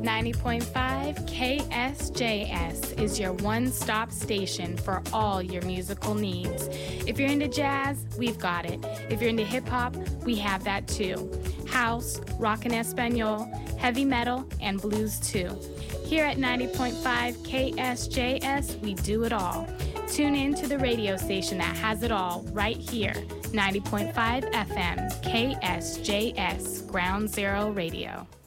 90.5 KSJS is your one-stop station for all your musical needs. If you're into jazz, we've got it. If you're into hip-hop, we have that too. House, rock and Espanol, heavy metal, and blues too. Here at 90.5 KSJS, we do it all. Tune in to the radio station that has it all right here, 90.5 FM, KSJS, Ground Zero Radio.